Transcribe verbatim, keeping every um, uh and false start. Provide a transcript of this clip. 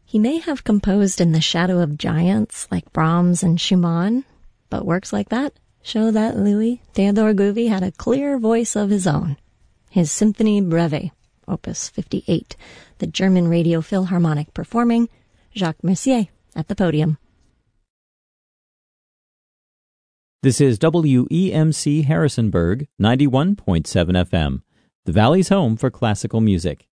He may have composed in the shadow of giants like Brahms and Schumann, but works like that show that Louis Theodore Groovy had a clear voice of his own. His Symphonie Breve, Opus fifty-eight, the German Radio Philharmonic performing, Jacques Mercier at the podium. This is W E M C Harrisonburg, ninety-one point seven F M, the Valley's home for classical music.